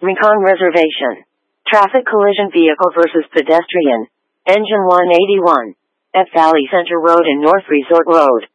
Rincon Reservation. Traffic collision vehicle versus pedestrian. Engine 181. At Valley Center Road and North Resort Road.